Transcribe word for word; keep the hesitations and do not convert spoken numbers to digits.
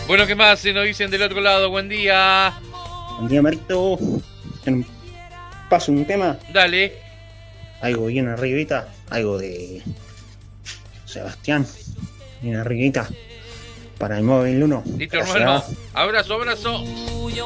Bueno, ¿qué más se nos dicen del otro lado? Buen día. Buen día, Marito. Paso un tema. Dale. Algo bien arribita. Algo de Sebastián. Bien arribita. Para el móvil uno. Listo, hermano. Abrazo, abrazo.